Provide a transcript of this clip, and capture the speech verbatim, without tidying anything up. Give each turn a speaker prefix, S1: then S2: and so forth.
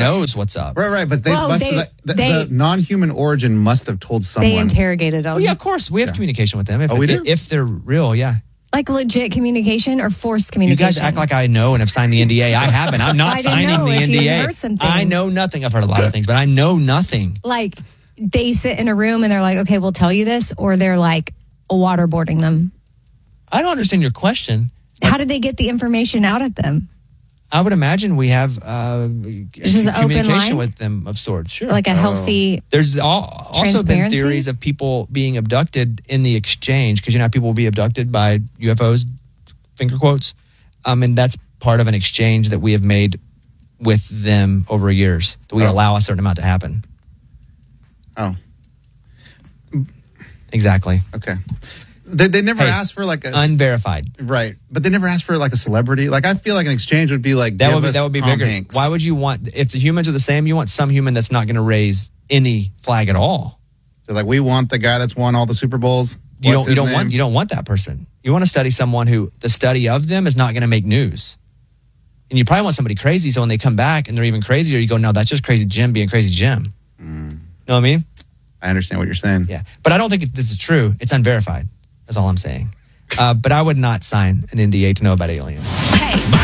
S1: knows what's up.
S2: Right, right. But they
S3: Well,
S2: must
S3: they-
S2: the, the,
S3: they-
S2: the non-human origin must have told someone.
S3: They interrogated them.
S1: Oh, yeah, of course. We have
S2: Yeah.
S1: communication with them. If,
S2: Oh, we
S1: if,
S2: do?
S1: if they're real, yeah.
S3: Like legit communication or forced
S1: You
S3: communication?
S1: guys act like I know and have signed the N D A. I haven't. I'm not
S3: I didn't
S1: signing
S3: know
S1: the
S3: if
S1: N
S3: you
S1: D A.
S3: heard some
S1: I
S3: things.
S1: know nothing. I've heard a lot of things, but I know nothing.
S3: Like they sit in a room and they're like, okay, we'll tell you this, or they're like waterboarding them.
S1: I don't understand your question.
S3: How did they get the information out of them?
S1: I would imagine we have uh,
S3: Just an open
S1: communication
S3: line?
S1: with them of sorts. Sure.
S3: Like a healthy.
S1: There's al- also been
S3: Transparency?
S1: theories of people being abducted in the exchange, because you know how people will be abducted by U F Os, finger quotes, um, and that's part of an exchange that we have made with them over years. That we
S2: Oh.
S1: allow a certain amount to happen.
S2: Oh,
S1: Exactly.
S2: okay. They, they never
S1: Hey,
S2: asked for like a
S1: Unverified.
S2: right, but they never asked for like a celebrity. Like I feel like an exchange would be like
S1: That
S2: give
S1: would be
S2: us
S1: that would be
S2: Tom
S1: bigger.
S2: Hanks.
S1: Why would you want, if the humans are the same, you want some human that's not going to raise any flag at all.
S2: They're like, we want the guy that's won all the Super Bowls.
S1: You
S2: What's
S1: don't you
S2: his
S1: don't want
S2: name?
S1: you don't want that person. You want to study someone who the study of them is not going to make news. And you probably want somebody crazy, so when they come back and they're even crazier, you go, no, that's just crazy Jim being crazy Jim.
S2: Mm.
S1: Know what I mean?
S2: I understand what you're saying.
S1: Yeah. But I don't think it, this is true. It's unverified. That's all I'm saying. Uh, but I would not sign an N D A to know about aliens.
S4: Hey,